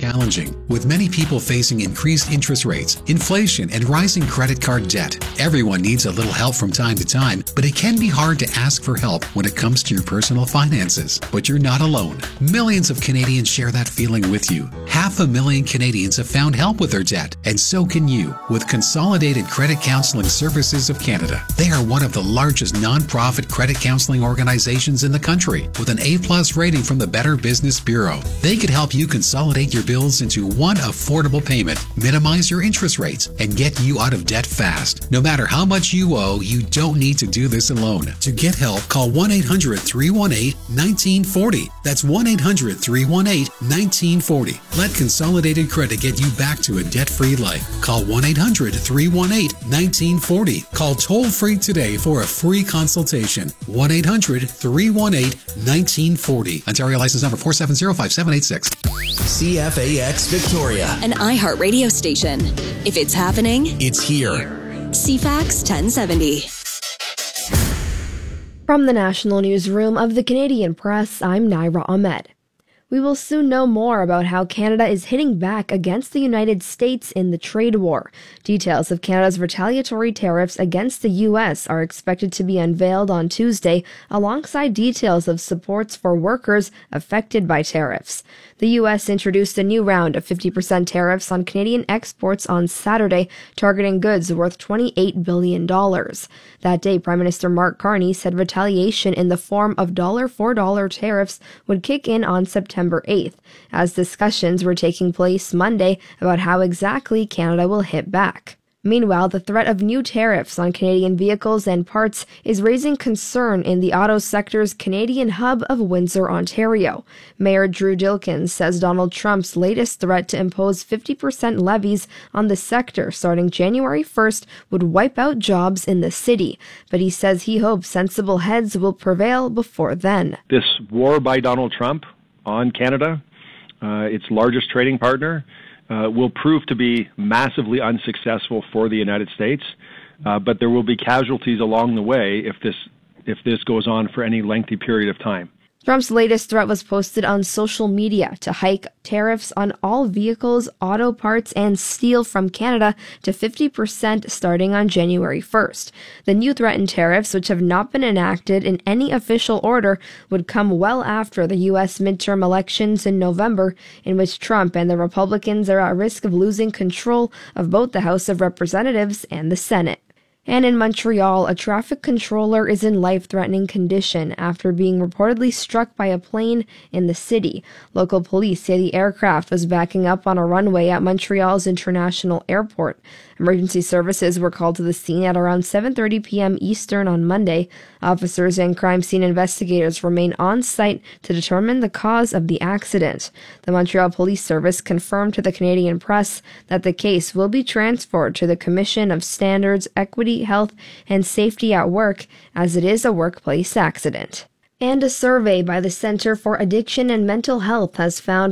challenging, with many people facing increased interest rates, inflation, and rising credit card debt. Everyone needs a little help from time to time, but it can be hard to ask for help when it comes to your personal finances. But you're not alone. Millions of Canadians share that feeling with you. 500,000 Canadians have found help with their debt, and so can you with Consolidated Credit Counseling Services of Canada. They are one of the largest nonprofit credit counseling organizations in the country, with an A+ rating from the Better Business Bureau. They could help you consolidate your bills into one affordable payment, minimize your interest rates, and get you out of debt fast. No matter how much you owe, you don't need to do this alone. To get help, call 1-800-318-1940. That's 1-800-318-1940. Let Consolidated Credit get you back to a debt-free life. Call 1-800-318-1940. Call toll-free today for a free consultation. 1-800-318-1940. Ontario license number 4705786. CFAX Victoria. An iHeart radio station. If it's happening, it's here. CFAX 1070. From the National Newsroom of the Canadian Press, I'm Naira Ahmed. We will soon know more about how Canada is hitting back against the United States in the trade war. Details of Canada's retaliatory tariffs against the U.S. are expected to be unveiled on Tuesday, alongside details of supports for workers affected by tariffs. The U.S. introduced a new round of 50% tariffs on Canadian exports on Saturday, targeting goods worth $28 billion. That day, Prime Minister Mark Carney said retaliation in the form of $4 tariffs would kick in on September 8th, as discussions were taking place Monday about how exactly Canada will hit back. Meanwhile, the threat of new tariffs on Canadian vehicles and parts is raising concern in the auto sector's Canadian hub of Windsor, Ontario. Mayor Drew Dilkens says Donald Trump's latest threat to impose 50% levies on the sector starting January 1st would wipe out jobs in the city, but he says he hopes sensible heads will prevail before then. This war by Donald Trump on Canada, its largest trading partner, will prove to be massively unsuccessful for the United States, but there will be casualties along the way if this goes on for any lengthy period of time. Trump's latest threat was posted on social media to hike tariffs on all vehicles, auto parts, and steel from Canada to 50% starting on January 1st. The new threatened tariffs, which have not been enacted in any official order, would come well after the U.S. midterm elections in November, in which Trump and the Republicans are at risk of losing control of both the House of Representatives and the Senate. And in Montreal, a traffic controller is in life-threatening condition after being reportedly struck by a plane in the city. Local police say the aircraft was backing up on a runway at Montreal's International Airport. Emergency services were called to the scene at around 7:30 p.m. Eastern on Monday. Officers and crime scene investigators remain on site to determine the cause of the accident. The Montreal Police Service confirmed to the Canadian Press that the case will be transferred to the Commission of Standards, Equity, Health, and Safety at Work, as it is a workplace accident. And a survey by the Centre for Addiction and Mental Health has found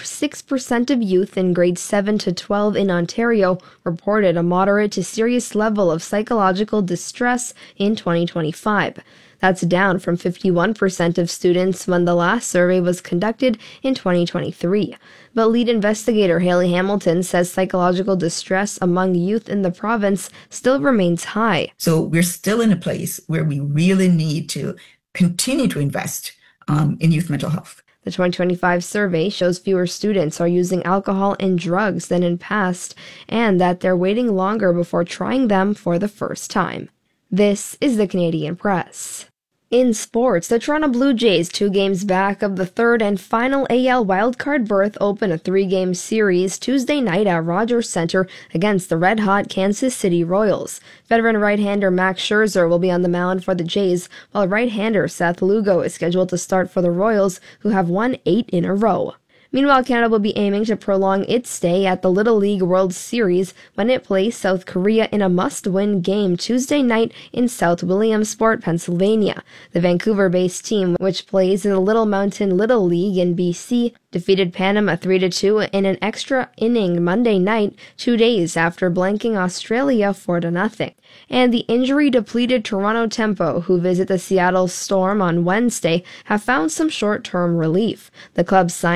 46% of youth in grades 7 to 12 in Ontario reported a moderate to serious level of psychological distress in 2025. That's down from 51% of students when the last survey was conducted in 2023. But lead investigator Haley Hamilton says psychological distress among youth in the province still remains high. So we're still in a place where we really need to continue to invest in youth mental health. The 2025 survey shows fewer students are using alcohol and drugs than in past, and that they're waiting longer before trying them for the first time. This is the Canadian Press. In sports, the Toronto Blue Jays, 2 games back of the third and final AL wildcard berth, open a 3-game series Tuesday night at Rogers Centre against the red-hot Kansas City Royals. Veteran right-hander Max Scherzer will be on the mound for the Jays, while right-hander Seth Lugo is scheduled to start for the Royals, who have won 8 in a row. Meanwhile, Canada will be aiming to prolong its stay at the Little League World Series when it plays South Korea in a must-win game Tuesday night in South Williamsport, Pennsylvania. The Vancouver-based team, which plays in the Little Mountain Little League in BC, defeated Panama 3-2 in an extra inning Monday night, 2 days after blanking Australia 4-0. And the injury-depleted Toronto Tempo, who visit the Seattle Storm on Wednesday, have found some short-term relief. The club signed 5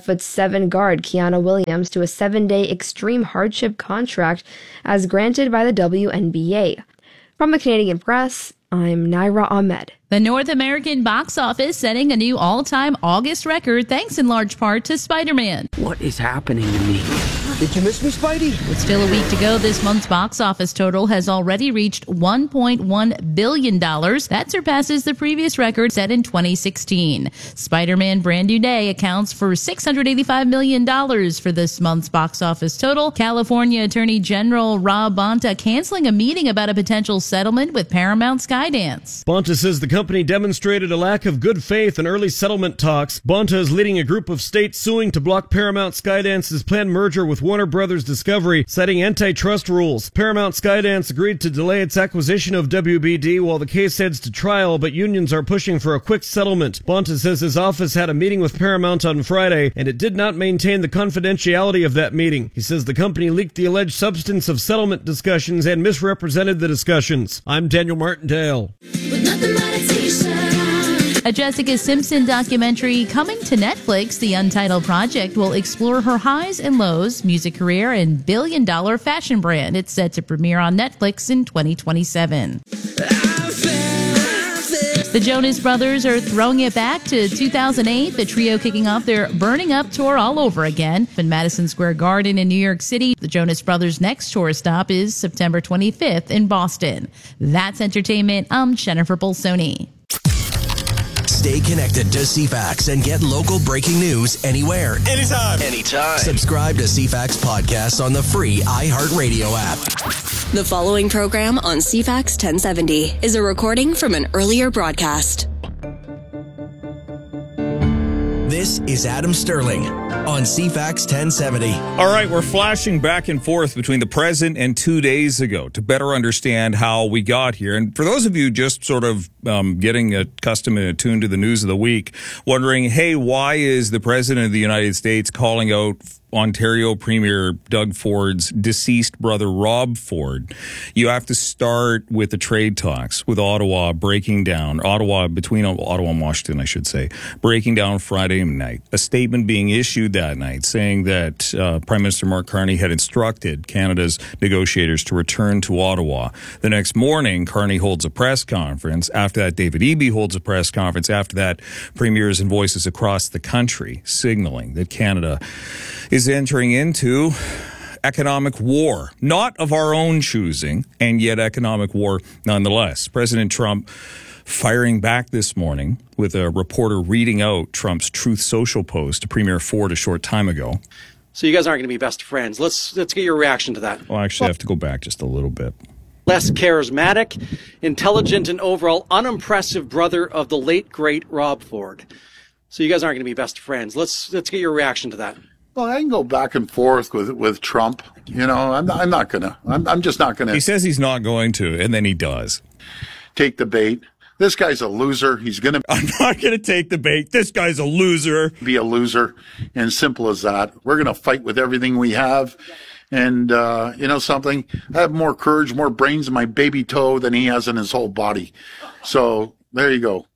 5'7" guard Kiana Williams to a 7-day extreme hardship contract as granted by the WNBA. From the Canadian Press, I'm Naira Ahmed. The North American box office setting a new all-time August record thanks in large part to Spider-Man. What is happening to me? Did you miss me, Spidey? With still a week to go, this month's box office total has already reached $1.1 billion. That surpasses the previous record set in 2016. Spider-Man Brand New Day accounts for $685 million for this month's box office total. California Attorney General Rob Bonta canceling a meeting about a potential settlement with Paramount Skydance. Bonta says the company demonstrated a lack of good faith in early settlement talks. Bonta is leading a group of states suing to block Paramount Skydance's planned merger with Warner Brothers Discovery, citing antitrust rules. Paramount Skydance agreed to delay its acquisition of WBD while the case heads to trial, but unions are pushing for a quick settlement. Bonta says his office had a meeting with Paramount on Friday, and it did not maintain the confidentiality of that meeting. He says the company leaked the alleged substance of settlement discussions and misrepresented the discussions. I'm Daniel Martindale. A Jessica Simpson documentary coming to Netflix. The Untitled Project will explore her highs and lows, music career, and billion-dollar fashion brand. It's set to premiere on Netflix in 2027. The Jonas Brothers are throwing it back to 2008, the trio kicking off their Burning Up tour all over again. In Madison Square Garden in New York City, the Jonas Brothers' next tour stop is September 25th in Boston. That's entertainment. I'm Jennifer Bolsoni. Stay connected to CFAX and get local breaking news anywhere, anytime. Subscribe to CFAX podcasts on the free iHeartRadio app. The following program on CFAX 1070 is a recording from an earlier broadcast. This is Adam Sterling on CFAX 1070. All right, we're flashing back and forth between the present and 2 days ago to better understand how we got here. And for those of you just sort of getting accustomed and attuned to the news of the week, wondering, hey, why is the President of the United States calling out Ontario Premier Doug Ford's deceased brother, Rob Ford? You have to start with the trade talks with Ottawa between Ottawa and Washington, I should say, breaking down Friday night. A statement being issued that night saying that Prime Minister Mark Carney had instructed Canada's negotiators to return to Ottawa. The next morning, Carney holds a press conference. After that, David Eby holds a press conference. After that, premiers and voices across the country signaling that Canada is entering into economic war, not of our own choosing, and yet economic war nonetheless. President Trump firing back this morning with a reporter reading out Trump's Truth Social post to Premier Ford a short time ago. So you guys aren't going to be best friends. Let's get your reaction to that. Well, actually, I have to go back just a little bit. Less charismatic, intelligent, and overall unimpressive brother of the late, great Rob Ford. So you guys aren't going to be best friends. Let's get your reaction to that. Well, I can go back and forth with Trump. You know, I'm just not gonna. He says he's not going to, and then he does. Take the bait. This guy's a loser. I'm not gonna take the bait. This guy's a loser. Be a loser, and simple as that. We're gonna fight with everything we have. And, you know something? I have more courage, more brains in my baby toe than he has in his whole body. So, there you go.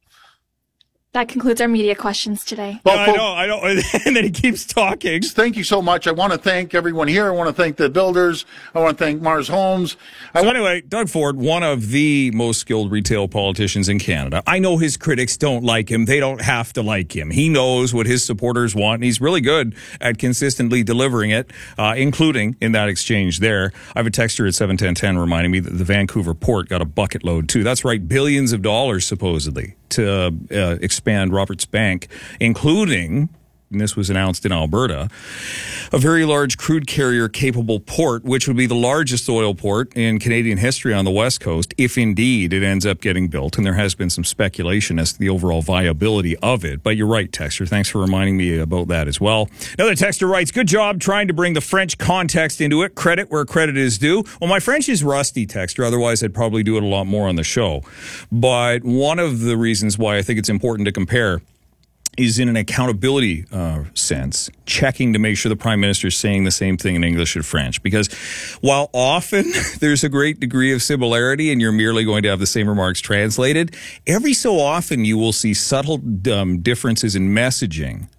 That concludes our media questions today. Well, I know. And then he keeps talking. Thank you so much. I want to thank everyone here. I want to thank the builders. I want to thank Mars Homes. Anyway, Doug Ford, one of the most skilled retail politicians in Canada. I know his critics don't like him. They don't have to like him. He knows what his supporters want, and he's really good at consistently delivering it, including in that exchange there. I have a texter at 71010 reminding me that the Vancouver port got a bucket load, too. That's right, billions of dollars, supposedly, to expand Roberts Bank, including, and this was announced in Alberta, a very large crude carrier capable port, which would be the largest oil port in Canadian history on the West Coast, if indeed it ends up getting built. And there has been some speculation as to the overall viability of it. But you're right, texter. Thanks for reminding me about that as well. Another texter writes, good job trying to bring the French context into it. Credit where credit is due. Well, my French is rusty, texter. Otherwise, I'd probably do it a lot more on the show. But one of the reasons why I think it's important to compare is in an accountability sense, checking to make sure the Prime Minister is saying the same thing in English and French. Because while often there's a great degree of similarity and you're merely going to have the same remarks translated, every so often you will see subtle differences in messaging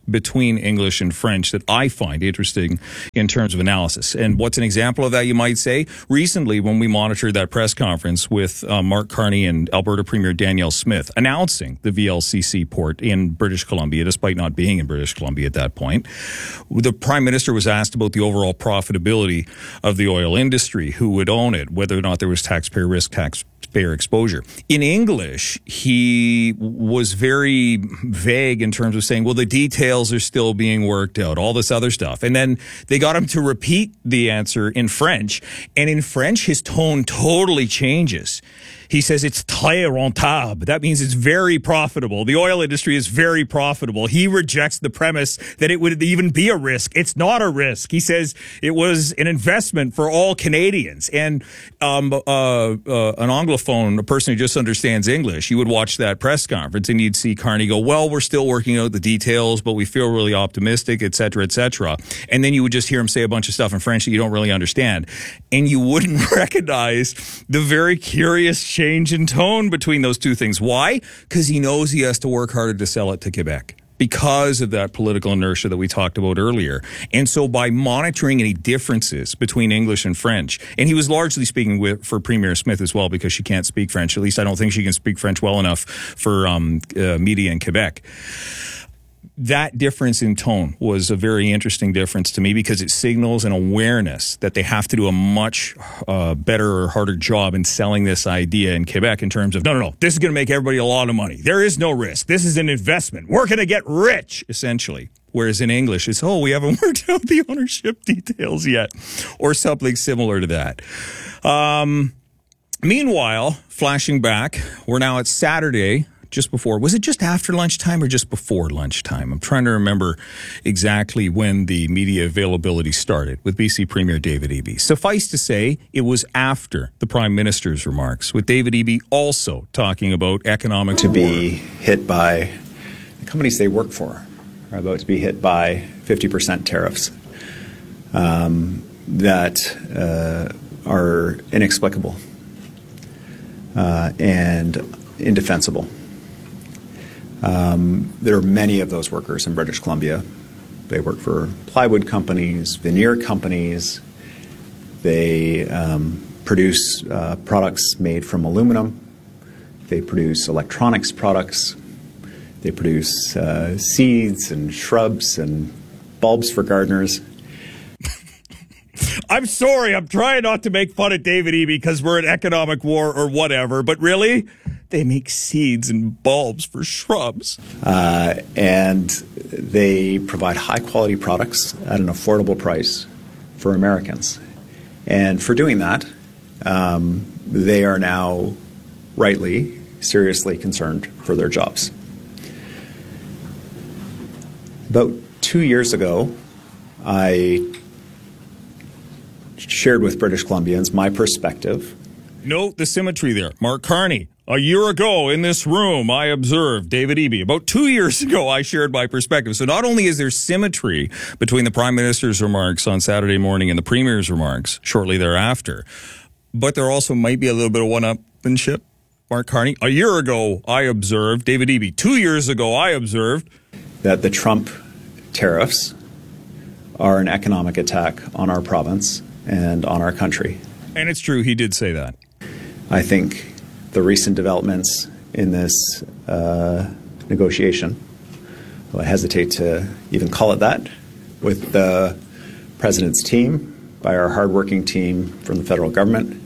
between English and French that I find interesting in terms of analysis. And what's an example of that, you might say? Recently, when we monitored that press conference with Mark Carney and Alberta Premier Danielle Smith announcing the VLCC port in British Columbia, despite not being in British Columbia at that point, the Prime Minister was asked about the overall profitability of the oil industry, who would own it, whether or not there was taxpayer risk, taxpayer exposure. In English, he was very vague in terms of saying, well, the details are still being worked out, all this other stuff. And then they got him to repeat the answer in French. And in French, his tone totally changes. He says it's très rentable. That means it's very profitable. The oil industry is very profitable. He rejects the premise that it would even be a risk. It's not a risk. He says it was an investment for all Canadians. And an Anglophone, a person who just understands English, you would watch that press conference and you'd see Carney go, well, we're still working out the details, but we feel really optimistic, et cetera, et cetera. And then you would just hear him say a bunch of stuff in French that you don't really understand. And you wouldn't recognize the very curious change in tone between those two things. Why? Because he knows he has to work harder to sell it to Quebec because of that political inertia that we talked about earlier. And so by monitoring any differences between English and French, and he was largely speaking for Premier Smith as well because she can't speak French. At least I don't think she can speak French well enough for media in Quebec. That difference in tone was a very interesting difference to me because it signals an awareness that they have to do a much better or harder job in selling this idea in Quebec in terms of, no, this is going to make everybody a lot of money. There is no risk. This is an investment. We're going to get rich, essentially. Whereas in English, it's, we haven't worked out the ownership details yet, or something similar to that. Meanwhile, flashing back, we're now at Saturday, just before, was it just after lunchtime or just before lunchtime? I'm trying to remember exactly when the media availability started with BC Premier David Eby. Suffice to say, it was after the Prime Minister's remarks, with David Eby also talking about economic to be hit by the companies they work for are about to be hit by 50% tariffs that are inexplicable and indefensible. There are many of those workers in British Columbia. They work for plywood companies, veneer companies. They produce products made from aluminum. They produce electronics products. They produce seeds and shrubs and bulbs for gardeners. I'm sorry, I'm trying not to make fun of David Eby because we're in economic war or whatever, but really, they make seeds and bulbs for shrubs. And they provide high-quality products at an affordable price for Americans. And for doing that, they are now rightly, seriously concerned for their jobs. About 2 years ago, I shared with British Columbians my perspective. Note the symmetry there. Mark Carney. A year ago in this room, I observed David Eby. About 2 years ago, I shared my perspective. So not only is there symmetry between the Prime Minister's remarks on Saturday morning and the Premier's remarks shortly thereafter, but there also might be a little bit of one-upmanship. Mark Carney. A year ago, I observed David Eby. 2 years ago, I observed that the Trump tariffs are an economic attack on our province and on our country. And it's true, he did say that. I think the recent developments in this negotiation, well, I hesitate to even call it that, with the President's team, by our hardworking team from the federal government,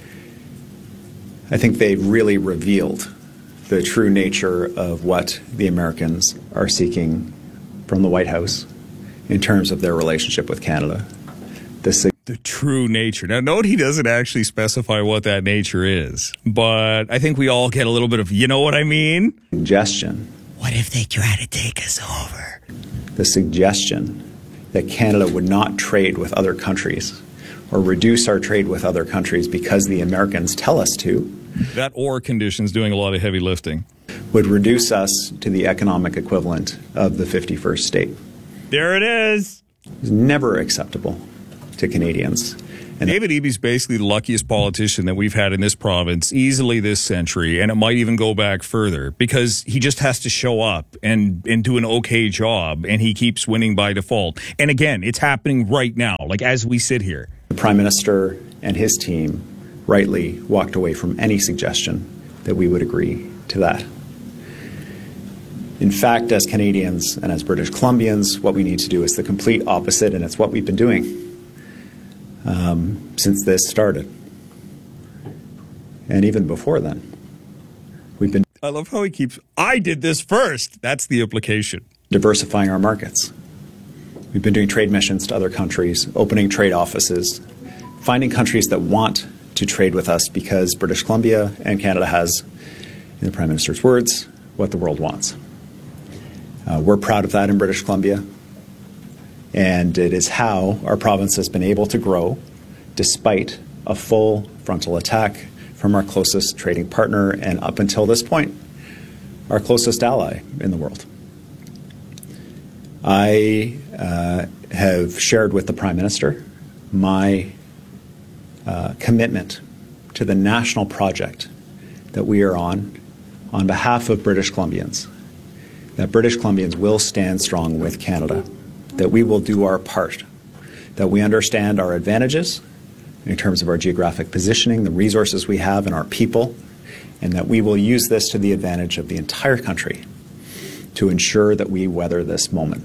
I think they've really revealed the true nature of what the Americans are seeking from the White House in terms of their relationship with Canada. The true nature. Now, note he doesn't actually specify what that nature is, but I think we all get a little bit of, you know what I mean? Suggestion. What if they try to take us over? The suggestion that Canada would not trade with other countries or reduce our trade with other countries because the Americans tell us to. That or conditions doing a lot of heavy lifting. Would reduce us to the economic equivalent of the 51st state. There it is. It's never acceptable. to Canadians. And David Eby's basically the luckiest politician that we've had in this province easily this century, and it might even go back further because he just has to show up and do an okay job, and he keeps winning by default. And again, it's happening right now, like as we sit here. the Prime Minister and his team rightly walked away from any suggestion that we would agree to that. In fact, as Canadians and as British Columbians, what we need to do is the complete opposite, and it's what we've been doing since this started. And even before then, we've been... I love how he keeps, I did this first. That's the implication. Diversifying our markets. We've been doing trade missions to other countries, opening trade offices, finding countries that want to trade with us because British Columbia and Canada has, in the Prime Minister's words, what the world wants. We're proud of that in British Columbia, and it is how our province has been able to grow despite a full frontal attack from our closest trading partner and, up until this point, our closest ally in the world. I have shared with the Prime Minister my commitment to the national project that we are on behalf of British Columbians, that British Columbians will stand strong with Canada, that we will do our part, that we understand our advantages in terms of our geographic positioning, the resources we have, and our people, and that we will use this to the advantage of the entire country to ensure that we weather this moment.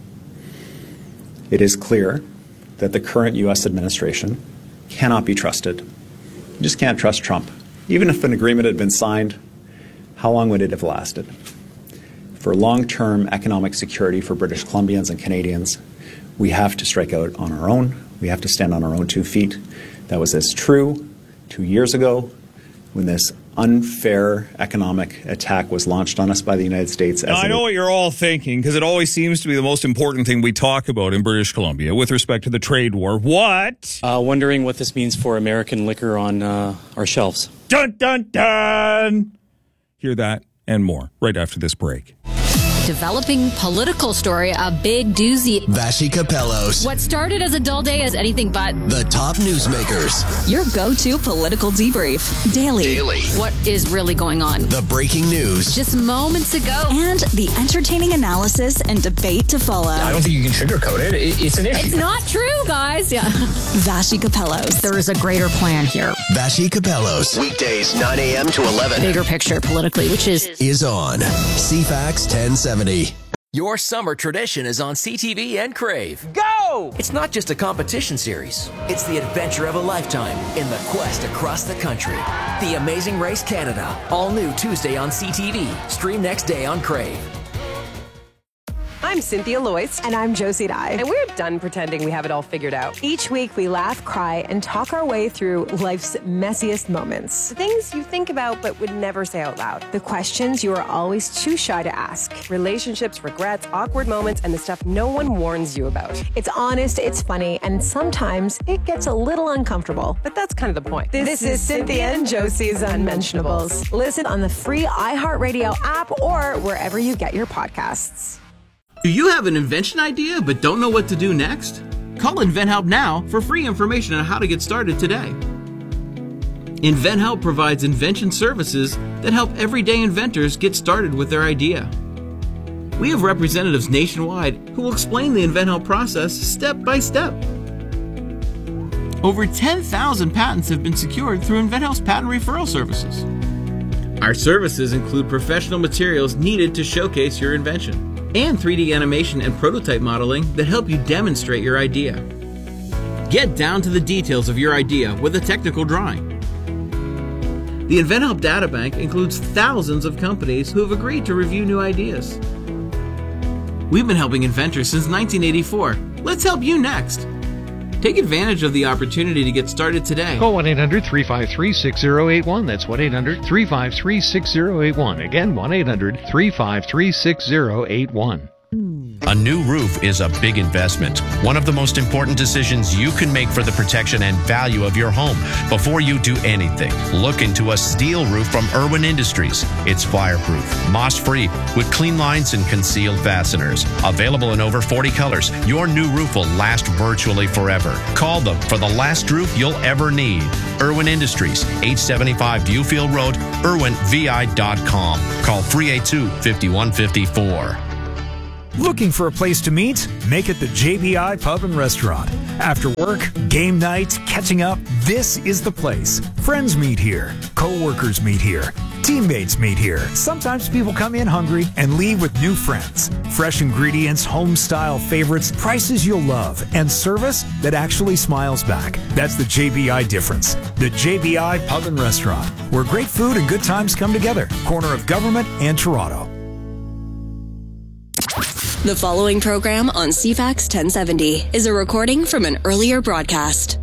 It is clear that the current U.S. administration cannot be trusted. You just can't trust Trump. Even if an agreement had been signed, how long would it have lasted? For long-term economic security for British Columbians and Canadians, we have to strike out on our own. We have to stand on our own 2 feet. That was as true 2 years ago when this unfair economic attack was launched on us by the United States. Now, I know what you're all thinking, because it always seems to be the most important thing we talk about in British Columbia with respect to the trade war. What? Wondering what this means for American liquor on our shelves. Dun, dun, dun! Hear that and more right after this break. Developing political story, a big doozy. Vassy Kapelos. What started as a dull day is anything but. The top newsmakers. Your go-to political debrief. Daily. What is really going on? The breaking news. Just moments ago. And the entertaining analysis and debate to follow. I don't think you can sugarcoat it. It's an issue. It's not true, guys. Yeah. Vassy Kapelos. There is a greater plan here. Vassy Kapelos. Weekdays 9 a.m. to 11. Bigger picture politically, which is on CFAX 1070. Your summer tradition is on CTV and Crave. Go! It's not just a competition series. It's the adventure of a lifetime in the quest across the country. The Amazing Race Canada. All new Tuesday on CTV. Stream next day on Crave. I'm Cynthia Loyce. And I'm Josie Dye. And we're done pretending we have it all figured out. Each week we laugh, cry, and talk our way through life's messiest moments. The things you think about but would never say out loud. The questions you are always too shy to ask. Relationships, regrets, awkward moments, and the stuff no one warns you about. It's honest, it's funny, and sometimes it gets a little uncomfortable. But that's kind of the point. This is Cynthia and Josie's Unmentionables. Listen on the free iHeartRadio app or wherever you get your podcasts. Do you have an invention idea but don't know what to do next? Call InventHelp now for free information on how to get started today. InventHelp provides invention services that help everyday inventors get started with their idea. We have representatives nationwide who will explain the InventHelp process step by step. Over 10,000 patents have been secured through InventHelp's patent referral services. Our services include professional materials needed to showcase your invention, and 3D animation and prototype modeling that help you demonstrate your idea. Get down to the details of your idea with a technical drawing. The InventHelp Databank includes thousands of companies who have agreed to review new ideas. We've been helping inventors since 1984. Let's help you next. Take advantage of the opportunity to get started today. Call 1-800-353-6081. That's 1-800-353-6081. Again, 1-800-353-6081. A new roof is a big investment, one of the most important decisions you can make for the protection and value of your home. Before you do anything, look into a steel roof from Irwin Industries. It's fireproof, moss-free, with clean lines and concealed fasteners. Available in over 40 colors, your new roof will last virtually forever. Call them for the last roof you'll ever need. Irwin Industries, 875 Viewfield Road, irwinvi.com. Call 382-5154. Looking for a place to meet? Make it the JBI Pub and Restaurant. After work, game nights, catching up, this is the place. Friends meet here. Co-workers meet here. Teammates meet here. Sometimes people come in hungry and leave with new friends. Fresh ingredients, home-style favorites, prices you'll love, and service that actually smiles back. That's the JBI difference. The JBI Pub and Restaurant, where great food and good times come together. Corner of Government and Toronto. The following program on CFAX 1070 is a recording from an earlier broadcast.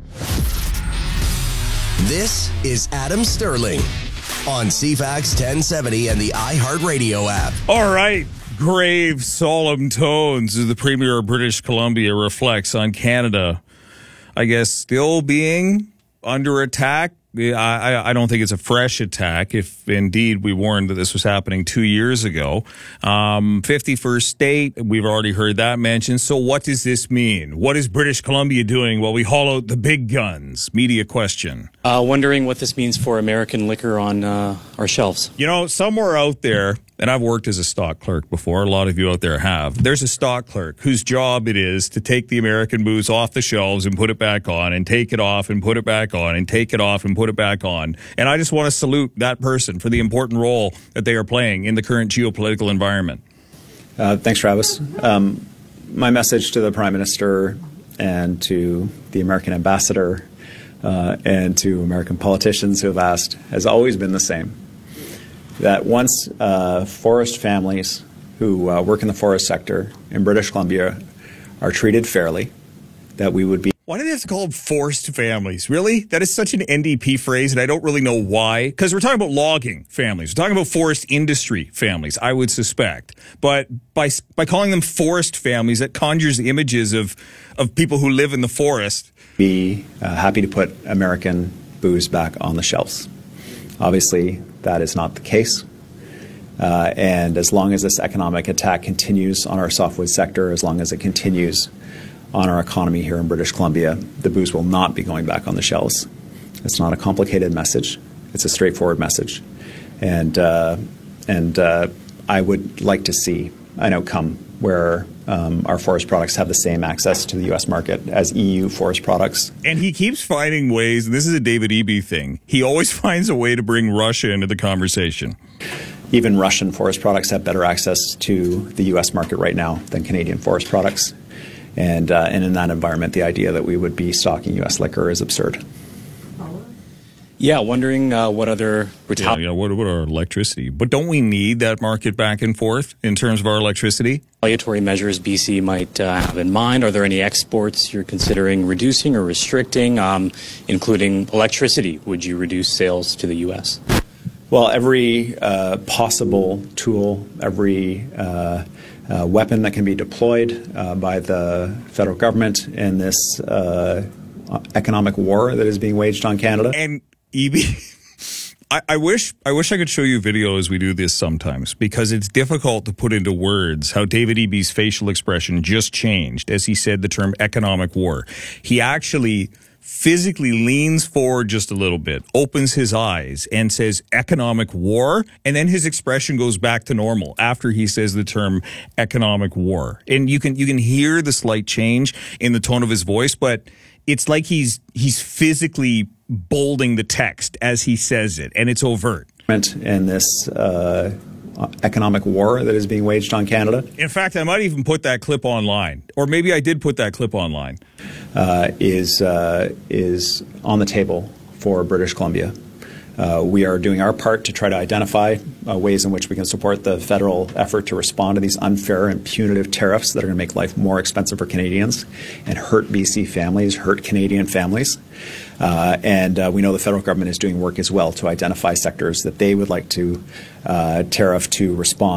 This is Adam Sterling on CFAX 1070 and the iHeartRadio app. All right. Grave, solemn tones as the Premier of British Columbia reflects on Canada, I guess, still being under attack. I don't think it's a fresh attack, if indeed we warned that this was happening 2 years ago. 51st state, we've already heard that mentioned. So what does this mean? What is British Columbia doing while we haul out the big guns? Media question. Wondering what this means for American liquor on our shelves. You know, somewhere out there, and I've worked as a stock clerk before, a lot of you out there have, there's a stock clerk whose job it is to take the American booze off the shelves and put it back on, and take it off and put it back on, and take it off and put it back on. And I just want to salute that person for the important role that they are playing in the current geopolitical environment. Thanks, Travis. My message to the Prime Minister and to the American ambassador and to American politicians who have asked has always been the same. That once forest families who work in the forest sector in British Columbia are treated fairly, that we would be... Why do they have to call them forced families? Really? That is such an NDP phrase, and I don't really know why. Because we're talking about logging families. We're talking about forest industry families, I would suspect. But by calling them forest families, that conjures images of people who live in the forest. Be happy to put American booze back on the shelves. Obviously, that is not the case. And as long as this economic attack continues on our softwood sector, as long as it continues on our economy here in British Columbia, the booze will not be going back on the shelves. It's not a complicated message. It's a straightforward message. And I would like to see an outcome where our forest products have the same access to the U.S. market as EU forest products. And he keeps finding ways, and this is a David Eby thing, he always finds a way to bring Russia into the conversation. Even Russian forest products have better access to the U.S. market right now than Canadian forest products. And in that environment, the idea that we would be stocking U.S. liquor is absurd. Yeah, wondering what other... what our electricity? But don't we need that market back and forth in terms of our electricity? Retaliatory measures BC might have in mind. Are there any exports you're considering reducing or restricting, including electricity? Would you reduce sales to the U.S.? Well, every possible tool, every weapon that can be deployed by the federal government in this economic war that is being waged on Canada. And Eby, I wish I could show you video as we do this sometimes, because it's difficult to put into words how David Eby's facial expression just changed as he said the term economic war. He actually physically leans forward just a little bit, opens his eyes, and says economic war, and then his expression goes back to normal after he says the term economic war. And you can hear the slight change in the tone of his voice, but it's like he's physically bolding the text as he says it, and it's overt. In this economic war that is being waged on Canada. In fact, I might even put that clip online, or maybe I did put that clip online. Is on the table for British Columbia. We are doing our part to try to identify ways in which we can support the federal effort to respond to these unfair and punitive tariffs that are going to make life more expensive for Canadians and hurt BC families, hurt Canadian families. And we know the federal government is doing work as well to identify sectors that they would like to tariff to respond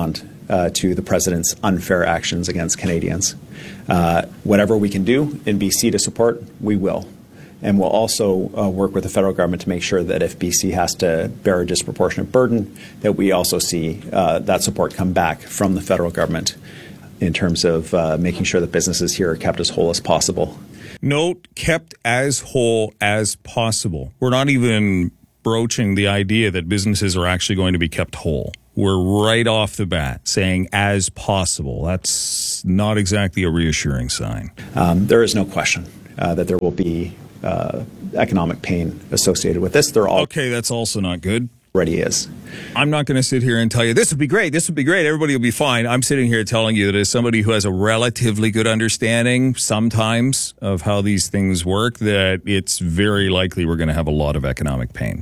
to the president's unfair actions against Canadians. Whatever we can do in BC to support, we will. And we'll also work with the federal government to make sure that if BC has to bear a disproportionate burden, that we also see that support come back from the federal government in terms of making sure that businesses here are kept as whole as possible. Note, kept as whole as possible. We're not even broaching the idea that businesses are actually going to be kept whole. We're right off the bat saying as possible. That's not exactly a reassuring sign. There is no question that there will be economic pain associated with this. Okay, that's also not good. Already is. I'm not going to sit here and tell you, this would be great, everybody will be fine. I'm sitting here telling you that as somebody who has a relatively good understanding sometimes of how these things work, that it's very likely we're going to have a lot of economic pain.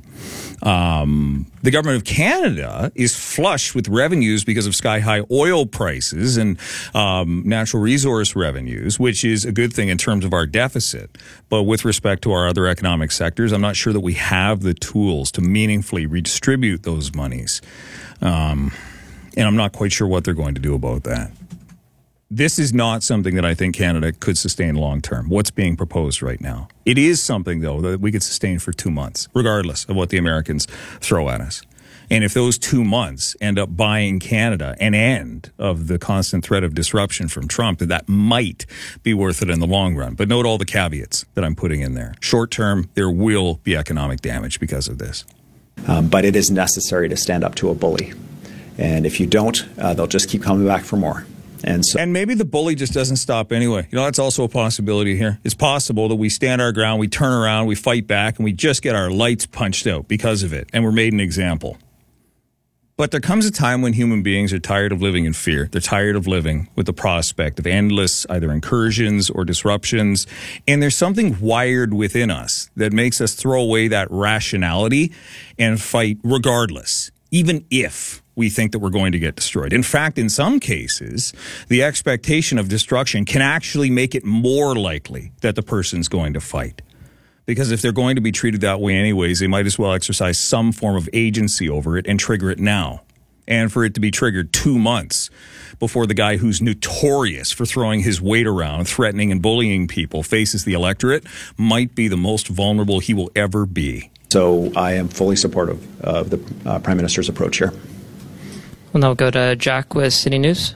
The government of Canada is flush with revenues because of sky-high oil prices and natural resource revenues, which is a good thing in terms of our deficit. But with respect to our other economic sectors, I'm not sure that we have the tools to meaningfully redistribute those monies. And I'm not quite sure what they're going to do about that. This is not something that I think Canada could sustain long term, what's being proposed right now. It is something, though, that we could sustain for 2 months, regardless of what the Americans throw at us. And if those 2 months end up buying Canada an end of the constant threat of disruption from Trump, that might be worth it in the long run. But note all the caveats that I'm putting in there. Short term, there will be economic damage because of this. But it is necessary to stand up to a bully. And if you don't, they'll just keep coming back for more. And maybe the bully just doesn't stop anyway. You know, that's also a possibility here. It's possible that we stand our ground, we turn around, we fight back, and we just get our lights punched out because of it, and we're made an example. But there comes a time when human beings are tired of living in fear. They're tired of living with the prospect of endless either incursions or disruptions. And there's something wired within us that makes us throw away that rationality and fight regardless, even if we think that we're going to get destroyed. In fact, in some cases, the expectation of destruction can actually make it more likely that the person's going to fight. Because if they're going to be treated that way anyways, they might as well exercise some form of agency over it and trigger it now. And for it to be triggered 2 months before the guy who's notorious for throwing his weight around, threatening and bullying people, faces the electorate, might be the most vulnerable he will ever be. So I am fully supportive of the Prime Minister's approach here. We'll now go to Jack with City News.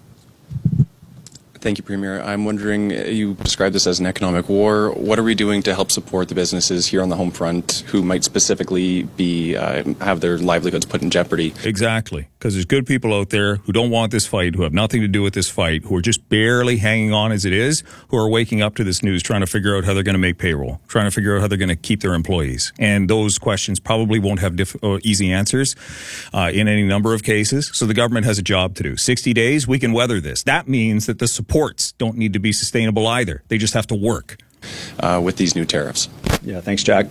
Thank you, Premier. I'm wondering, you described this as an economic war. What are we doing to help support the businesses here on the home front who might specifically be have their livelihoods put in jeopardy? Exactly, because there's good people out there who don't want this fight, who have nothing to do with this fight, who are just barely hanging on as it is, who are waking up to this news, trying to figure out how they're going to make payroll, trying to figure out how they're going to keep their employees. And those questions probably won't have easy answers in any number of cases. So the government has a job to do. 60 days, we can weather this. That means that the supports don't need to be sustainable either. They just have to work. With these new tariffs. Yeah, thanks, Jack.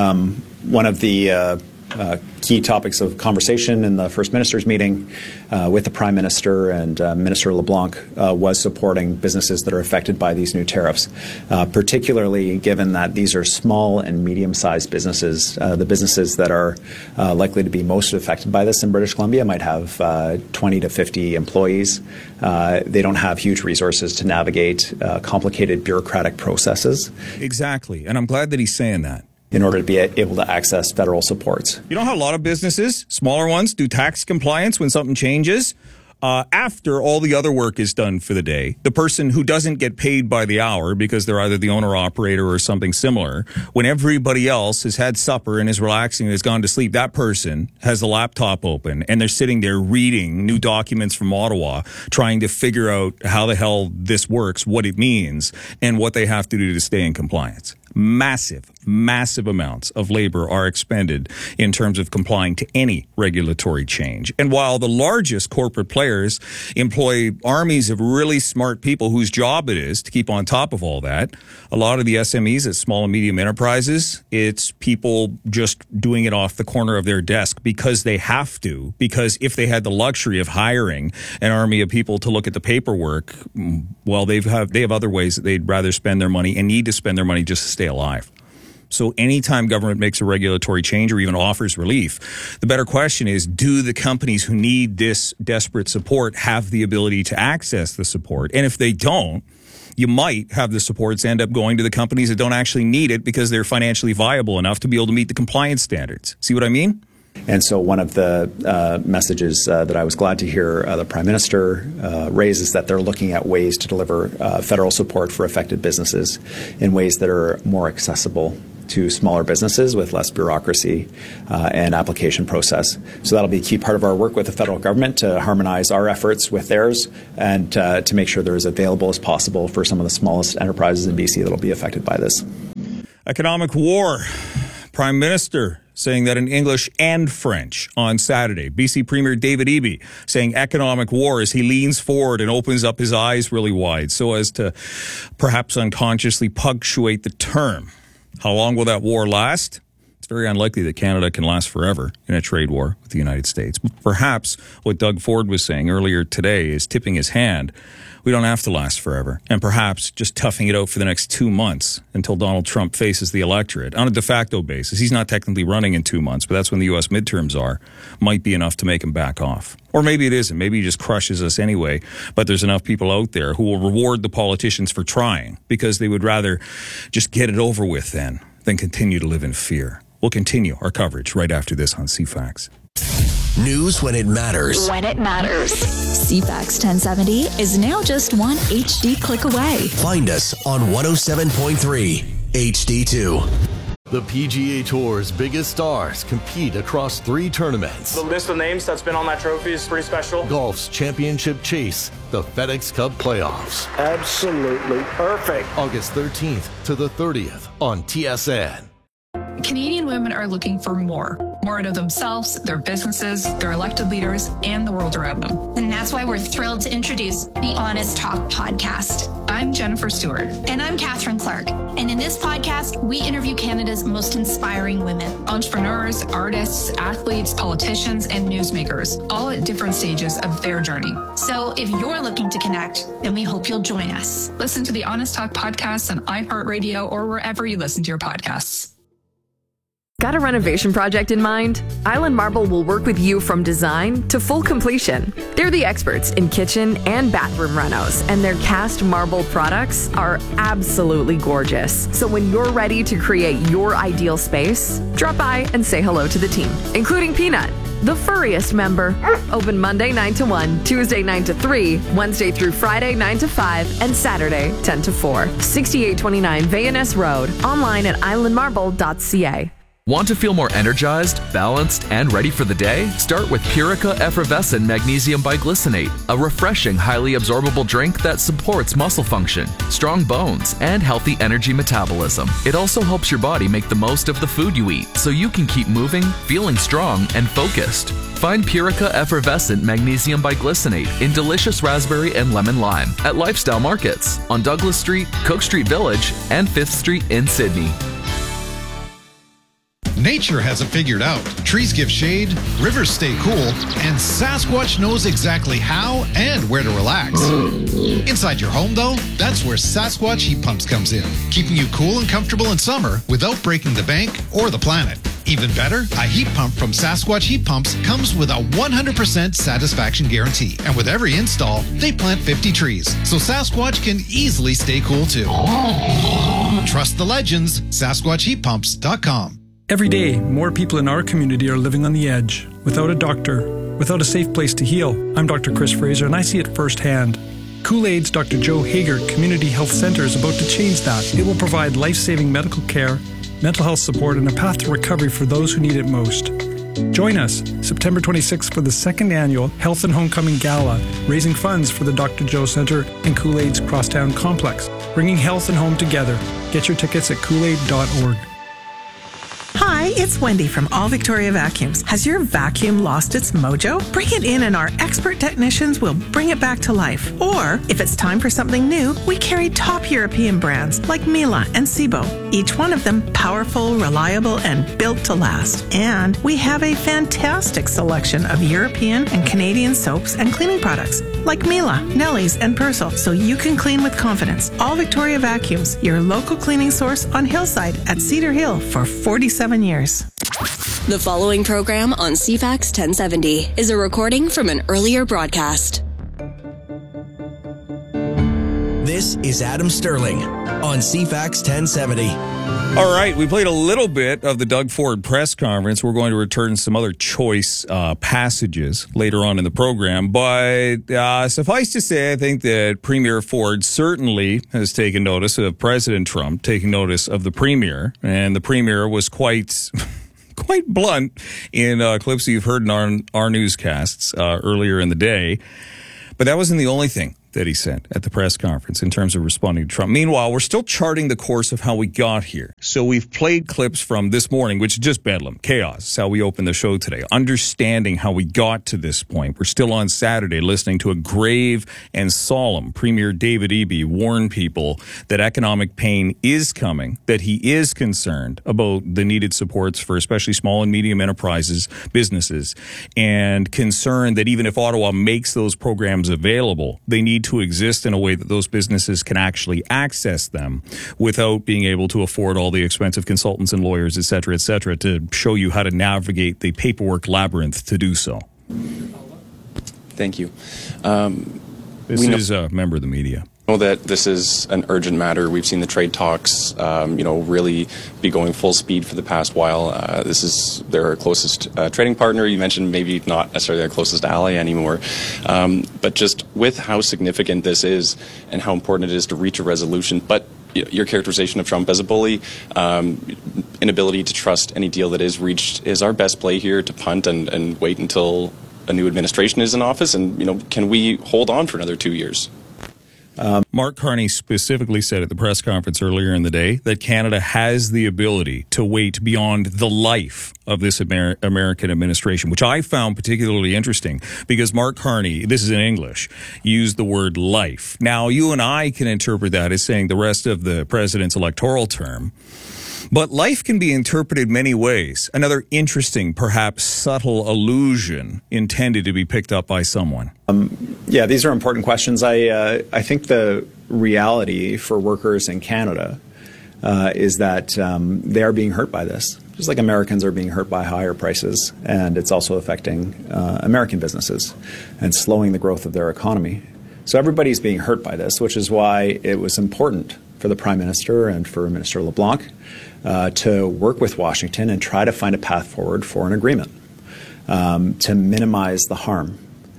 One of the key topics of conversation in the First Minister's meeting with the Prime Minister and Minister LeBlanc was supporting businesses that are affected by these new tariffs, particularly given that these are small and medium-sized businesses. The businesses that are likely to be most affected by this in British Columbia might have 20 to 50 employees. They don't have huge resources to navigate complicated bureaucratic processes. Exactly, and I'm glad that he's saying that. In order to be able to access federal supports. You know how a lot of businesses, smaller ones, do tax compliance when something changes? After all the other work is done for the day, the person who doesn't get paid by the hour because they're either the owner-operator or something similar, when everybody else has had supper and is relaxing and has gone to sleep, that person has the laptop open and they're sitting there reading new documents from Ottawa, trying to figure out how the hell this works, what it means, and what they have to do to stay in compliance. Massive amounts of labor are expended in terms of complying to any regulatory change. And while the largest corporate players employ armies of really smart people whose job it is to keep on top of all that, a lot of the SMEs at small and medium enterprises, it's people just doing it off the corner of their desk because they have to, because if they had the luxury of hiring an army of people to look at the paperwork, well, they have other ways that they'd rather spend their money and need to spend their money just to stay alive. So anytime government makes a regulatory change or even offers relief, the better question is, do the companies who need this desperate support have the ability to access the support? And if they don't, you might have the supports end up going to the companies that don't actually need it because they're financially viable enough to be able to meet the compliance standards. See what I mean? And so one of the messages that I was glad to hear the Prime Minister raise is that they're looking at ways to deliver federal support for affected businesses in ways that are more accessible to smaller businesses with less bureaucracy and application process. So that'll be a key part of our work with the federal government to harmonize our efforts with theirs and to make sure they're as available as possible for some of the smallest enterprises in BC that will be affected by this. Economic war. Prime Minister saying that in English and French on Saturday. BC Premier David Eby saying economic war as he leans forward and opens up his eyes really wide so as to perhaps unconsciously punctuate the term. How long will that war last? It's very unlikely that Canada can last forever in a trade war with the United States. Perhaps what Doug Ford was saying earlier today is tipping his hand. We don't have to last forever. And perhaps just toughing it out for the next 2 months until Donald Trump faces the electorate on a de facto basis. He's not technically running in 2 months, but that's when the U.S. midterms are, might be enough to make him back off. Or maybe it isn't. Maybe he just crushes us anyway. But there's enough people out there who will reward the politicians for trying because they would rather just get it over with then than continue to live in fear. We'll continue our coverage right after this on CFAX. News when it matters. When it matters. CFAX 1070 is now just one HD click away. Find us on 107.3 HD2. The PGA Tour's biggest stars compete across 3 tournaments. The list of names that's been on that trophy is pretty special. Golf's championship chase, the FedEx Cup playoffs. Absolutely perfect. August 13th to the 30th on TSN. Canadian women are looking for more out of themselves, their businesses, their elected leaders, and the world around them. And that's why we're thrilled to introduce the Honest Talk podcast. I'm Jennifer Stewart. And I'm Catherine Clark. And in this podcast, we interview Canada's most inspiring women. Entrepreneurs, artists, athletes, politicians, and newsmakers, all at different stages of their journey. So if you're looking to connect, then we hope you'll join us. Listen to the Honest Talk podcast on iHeartRadio or wherever you listen to your podcasts. Got a renovation project in mind? Island Marble will work with you from design to full completion. They're the experts in kitchen and bathroom renos, and their cast marble products are absolutely gorgeous. So when you're ready to create your ideal space, drop by and say hello to the team, including Peanut, the furriest member. Open Monday 9 to 1, Tuesday 9 to 3, Wednesday through Friday 9 to 5, and Saturday 10 to 4. 6829 Vayaness Road. Online at islandmarble.ca. Want to feel more energized, balanced, and ready for the day? Start with Purica Effervescent Magnesium Biglycinate, a refreshing, highly absorbable drink that supports muscle function, strong bones, and healthy energy metabolism. It also helps your body make the most of the food you eat, so you can keep moving, feeling strong, and focused. Find Purica Effervescent Magnesium Biglycinate in delicious raspberry and lemon lime at Lifestyle Markets on Douglas Street, Cook Street Village, and 5th Street in Sydney. Nature has it figured out. Trees give shade, rivers stay cool, and Sasquatch knows exactly how and where to relax. Inside your home, though, that's where Sasquatch Heat Pumps comes in, keeping you cool and comfortable in summer without breaking the bank or the planet. Even better, a heat pump from Sasquatch Heat Pumps comes with a 100% satisfaction guarantee. And with every install, they plant 50 trees, so Sasquatch can easily stay cool too. Trust the legends, SasquatchHeatPumps.com. Every day, more people in our community are living on the edge, without a doctor, without a safe place to heal. I'm Dr. Chris Fraser, and I see it firsthand. Kool-Aid's Dr. Joe Hager Community Health Center is about to change that. It will provide life-saving medical care, mental health support, and a path to recovery for those who need it most. Join us September 26th for the second annual Health and Homecoming Gala, raising funds for the Dr. Joe Center and Kool-Aid's Crosstown Complex, bringing health and home together. Get your tickets at koolaid.org. Hi, it's Wendy from All Victoria Vacuums. Has your vacuum lost its mojo? Bring it in and our expert technicians will bring it back to life. Or, if it's time for something new, we carry top European brands like Miele and Sebo. Each one of them powerful, reliable, and built to last. And we have a fantastic selection of European and Canadian soaps and cleaning products like Miele, Nelly's, and Persil, so you can clean with confidence. All Victoria Vacuums, your local cleaning source on Hillside at Cedar Hill for 47 years. The following program on CFAX 1070 is a recording from an earlier broadcast. This is Adam Sterling on CFAX 1070. All right, we played a little bit of the Doug Ford press conference. We're going to return some other choice passages later on in the program. But suffice to say, I think that Premier Ford certainly has taken notice of President Trump, taking notice of the Premier. And the Premier was quite blunt in clips you've heard in our newscasts earlier in the day. But that wasn't the only thing that he said at the press conference in terms of responding to Trump. Meanwhile, we're still charting the course of how we got here. So we've played clips from this morning, which is just bedlam, chaos. It's how we opened the show today. Understanding how we got to this point. We're still on Saturday listening to a grave and solemn Premier David Eby warn people that economic pain is coming, that he is concerned about the needed supports for especially small and medium enterprises, businesses, and concerned that even if Ottawa makes those programs available, they need to exist in a way that those businesses can actually access them without being able to afford all the expensive consultants and lawyers, et cetera, to show you how to navigate the paperwork labyrinth to do so. Thank you. This is a member of the media. Know that this is an urgent matter. We've seen the trade talks, really be going full speed for the past while. This is their closest trading partner. You mentioned maybe not necessarily their closest ally anymore, but just with how significant this is and how important it is to reach a resolution. But your characterization of Trump as a bully, inability to trust any deal that is reached, is our best play here to punt and wait until a new administration is in office? And, can we hold on for another 2 years? Mark Carney specifically said at the press conference earlier in the day that Canada has the ability to wait beyond the life of this American administration, which I found particularly interesting because Mark Carney, this is in English, used the word life. Now, you and I can interpret that as saying the rest of the president's electoral term. But life can be interpreted many ways. Another interesting, perhaps subtle allusion intended to be picked up by someone. These are important questions. I think the reality for workers in Canada is that they are being hurt by this, just like Americans are being hurt by higher prices. And it's also affecting American businesses and slowing the growth of their economy. So everybody's being hurt by this, which is why it was important for the Prime Minister and for Minister LeBlanc to work with Washington and try to find a path forward for an agreement to minimize the harm.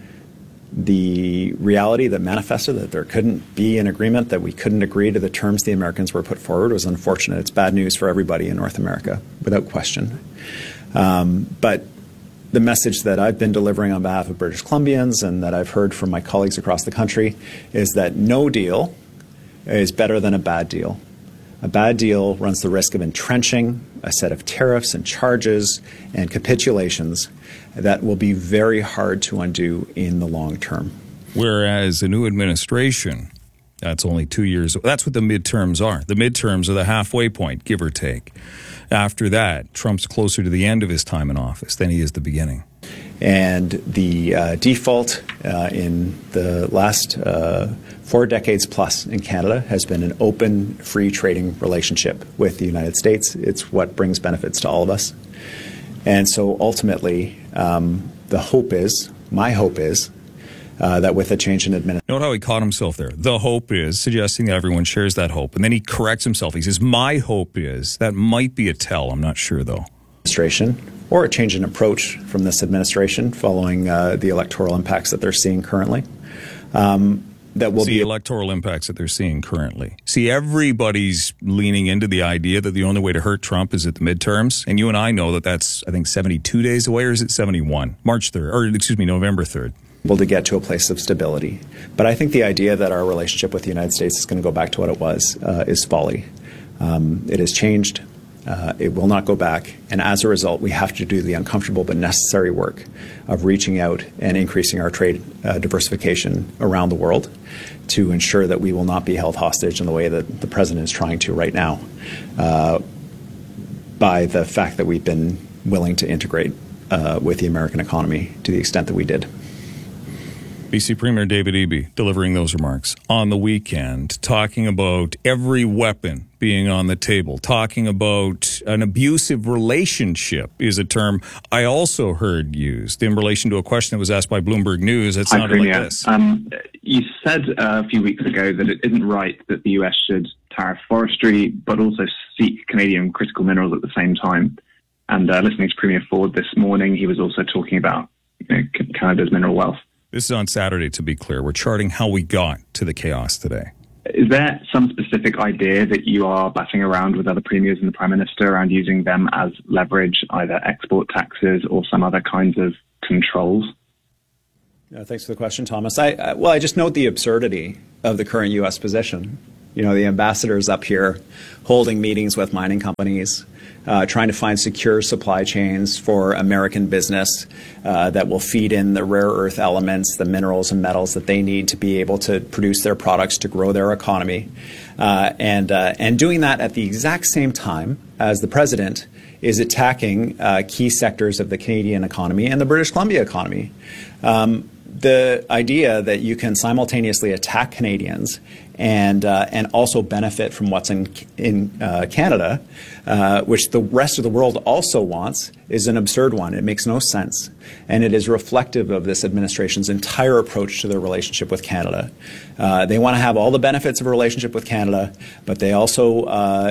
The reality that manifested that there couldn't be an agreement, that we couldn't agree to the terms the Americans were put forward, was unfortunate. It's bad news for everybody in North America, without question. But the message that I've been delivering on behalf of British Columbians and that I've heard from my colleagues across the country is that no deal is better than a bad deal. A bad deal runs the risk of entrenching a set of tariffs and charges and capitulations that will be very hard to undo in the long term. Whereas a new administration, that's only 2 years. That's what the midterms are. The midterms are the halfway point, give or take. After that, Trump's closer to the end of his time in office than he is the beginning. And the default in the last 4 decades plus in Canada has been an open, free trading relationship with the United States. It's what brings benefits to all of us. And so ultimately, the hope is, my hope is, that with a change in administration. Note how he caught himself there. The hope is, suggesting that everyone shares that hope. And then he corrects himself. He says, my hope is. That might be a tell. I'm not sure, though. Or a change in approach from this administration following the electoral impacts that they're seeing currently. That will be electoral impacts that they're seeing currently. See, everybody's leaning into the idea that the only way to hurt Trump is at the midterms. And you and I know that that's, I think, 72 days away, or is it 71? November 3rd. To get to a place of stability. But I think the idea that our relationship with the United States is going to go back to what it was is folly. It has changed. It will not go back. And as a result, we have to do the uncomfortable but necessary work of reaching out and increasing our trade diversification around the world to ensure that we will not be held hostage in the way that the president is trying to right now by the fact that we've been willing to integrate with the American economy to the extent that we did. BC Premier David Eby delivering those remarks on the weekend, talking about every weapon being on the table, talking about an abusive relationship is a term I also heard used in relation to a question that was asked by Bloomberg News. It sounded like this. You said a few weeks ago that it isn't right that the US should tariff forestry, but also seek Canadian critical minerals at the same time. And listening to Premier Ford this morning, he was also talking about Canada's mineral wealth. This is on Saturday, to be clear. We're charting how we got to the chaos today. Is there some specific idea that you are batting around with other premiers and the Prime Minister around using them as leverage, either export taxes or some other kinds of controls? Thanks for the question, Thomas. I just note the absurdity of the current U.S. position. You know, the ambassadors up here holding meetings with mining companies, trying to find secure supply chains for American business that will feed in the rare earth elements, the minerals and metals that they need to be able to produce their products to grow their economy, and doing that at the exact same time as the president is attacking key sectors of the Canadian economy and the British Columbia economy. The idea that you can simultaneously attack Canadians and also benefit from what's in Canada, which the rest of the world also wants, is an absurd one. It makes no sense. And it is reflective of this administration's entire approach to their relationship with Canada. They want to have all the benefits of a relationship with Canada, but they also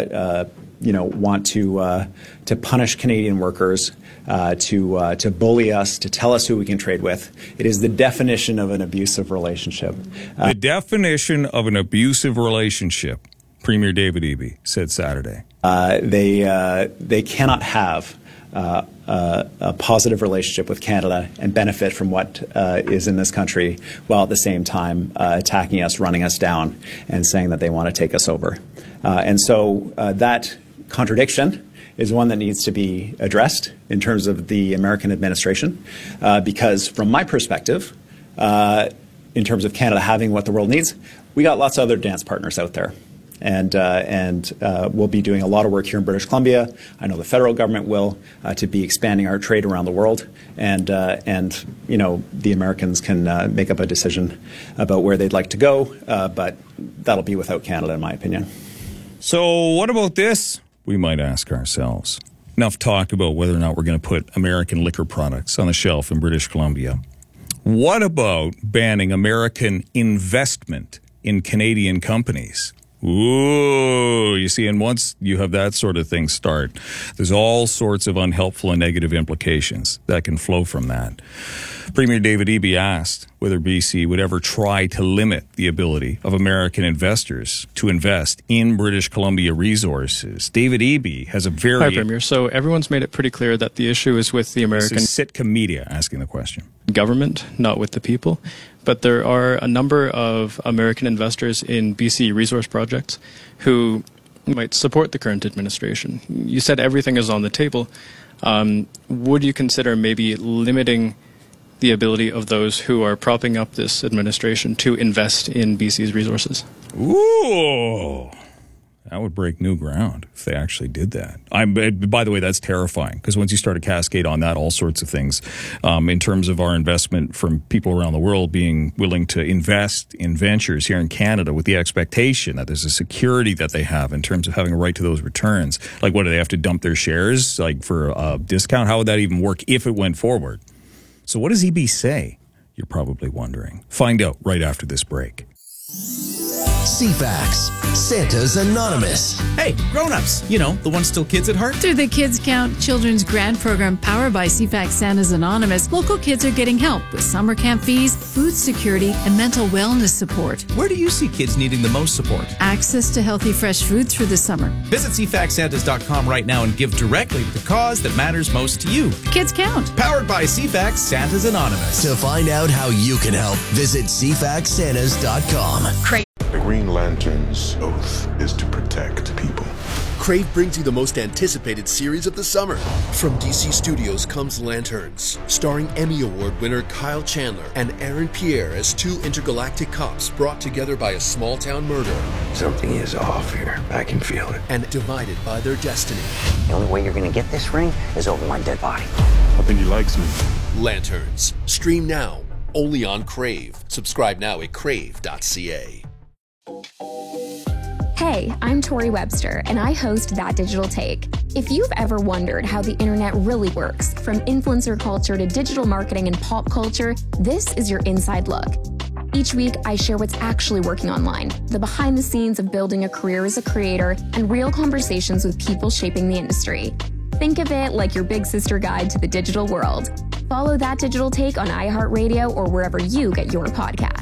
want to punish Canadian workers, to bully us, to tell us who we can trade with. It is the definition of an abusive relationship. The definition of an abusive relationship, Premier David Eby said Saturday. They cannot have a positive relationship with Canada and benefit from what is in this country, while at the same time attacking us, running us down, and saying that they want to take us over. And so that contradiction is one that needs to be addressed in terms of the American administration, because from my perspective, in terms of Canada having what the world needs, we got lots of other dance partners out there. And we'll be doing a lot of work here in British Columbia. I know the federal government will, to be expanding our trade around the world. And the Americans can make up a decision about where they'd like to go, but that'll be without Canada, in my opinion. So what about this? We might ask ourselves. Enough talk about whether or not we're going to put American liquor products on the shelf in British Columbia. What about banning American investment in Canadian companies? Ooh, you see, and once you have that sort of thing start, there's all sorts of unhelpful and negative implications that can flow from that. Premier David Eby asked whether BC would ever try to limit the ability of American investors to invest in British Columbia resources. David Eby has a very... Hi, Premier. So everyone's made it pretty clear that the issue is with the American... This is Sitka Media asking the question. ...government, not with the people. But there are a number of American investors in BC resource projects who might support the current administration. You said everything is on the table. Would you consider maybe limiting the ability of those who are propping up this administration to invest in BC's resources? Ooh, that would break new ground if they actually did that. By the way, that's terrifying, because once you start a cascade on that, all sorts of things, in terms of our investment from people around the world being willing to invest in ventures here in Canada with the expectation that there's a security that they have in terms of having a right to those returns. Like, what, do they have to dump their shares like for a discount? How would that even work if it went forward? So what does Eby say? You're probably wondering. Find out right after this break. CFAX, Santa's Anonymous. Hey, grown-ups, you know, the ones still kids at heart. Through the Kids Count Children's Grant Program powered by CFAX Santa's Anonymous, local kids are getting help with summer camp fees, food security, and mental wellness support. Where do you see kids needing the most support? Access to healthy fresh food through the summer. Visit CFAXSantas.com right now and give directly to the cause that matters most to you. Kids Count. Powered by CFAX Santa's Anonymous. To find out how you can help, visit CFAXSantas.com. The Green Lantern's oath is to protect people. Crave brings you the most anticipated series of the summer. From DC Studios comes Lanterns, starring Emmy Award winner Kyle Chandler and Aaron Pierre as two intergalactic cops brought together by a small-town murder. Something is off here. I can feel it. And divided by their destiny. The only way you're going to get this ring is over my dead body. I think he likes me. Lanterns. Stream now. Only on Crave. Subscribe now at crave.ca. Hey, I'm Tori Webster, and I host That Digital Take. If you've ever wondered how the internet really works, from influencer culture to digital marketing and pop culture, this is your inside look. Each week, I share what's actually working online, the behind the scenes of building a career as a creator, and real conversations with people shaping the industry. Think of it like your big sister guide to the digital world. Follow That Digital Take on iHeartRadio or wherever you get your podcasts.